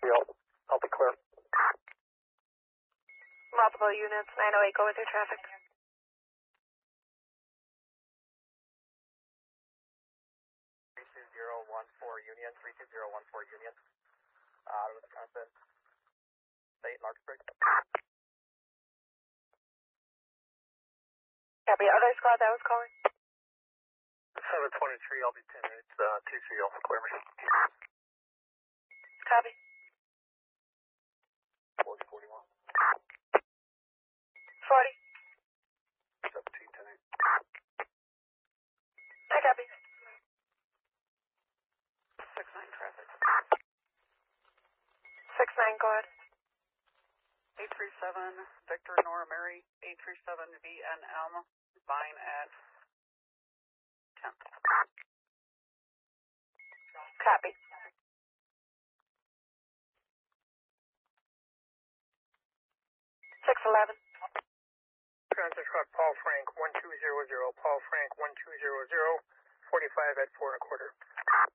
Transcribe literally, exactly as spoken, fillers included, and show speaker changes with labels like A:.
A: I'll, I'll be clear.
B: Multiple units, nine oh eight, go with your traffic.
A: three two zero one four Union, three two zero one four Union. Uh, Wisconsin. State, Larkspur.
B: Copy, other squad that was calling?
A: seven twenty-three, I'll be ten minutes, uh, two three Alpha, clear me.
B: Copy.
A: forty forty-one.
B: forty.
A: seventeen ten eight.
B: I copy.
C: six nine traffic.
B: six nine, go ahead.
C: eight three seven, Victor Nora Mary, eight three seven V N M, Vine at tenth.
B: Copy. six eleven.
A: Transit truck Paul Frank, one two zero zero, Paul Frank, one two zero zero, forty-five at four and a quarter.